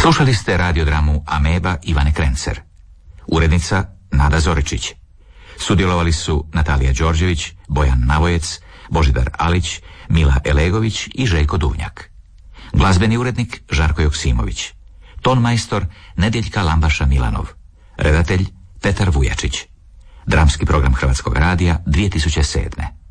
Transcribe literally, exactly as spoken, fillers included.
Slušali ste radiodramu Ameba Ivane Krencer. Urednica Nada Zoričić. Sudjelovali su Natalija Đorđević, Bojan Navojec, Božidar Alić, Mila Elegović i Željko Duvnjak. Glazbeni urednik Žarko Joksimović. Ton majstor Nedjeljka Lambaša Milanov. Redatelj Petar Vujačić. Dramski program Hrvatskog radija dvije tisuće sedme.